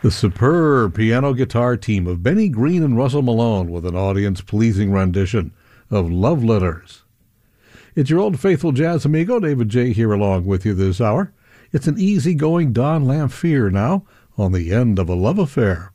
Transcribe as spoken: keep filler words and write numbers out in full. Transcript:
The superb piano guitar team of Benny Green and Russell Malone with an audience-pleasing rendition of Love Letters. It's your old faithful jazz amigo, David J. here along with you this hour. It's an easygoing Don Lamphere now on the end of a love affair.